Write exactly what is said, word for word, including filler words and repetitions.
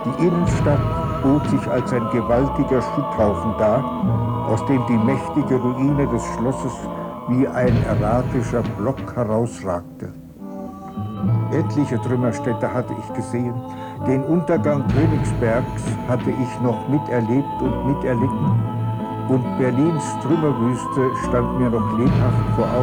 Die Innenstadt bot sich als ein gewaltiger Schutthaufen dar, aus dem die mächtige Ruine des Schlosses wie ein erratischer Block herausragte. Etliche Trümmerstädte hatte ich gesehen, den Untergang Königsbergs hatte ich noch miterlebt und miterlitten, und Berlins Trümmerwüste stand mir noch lebhaft vor Augen.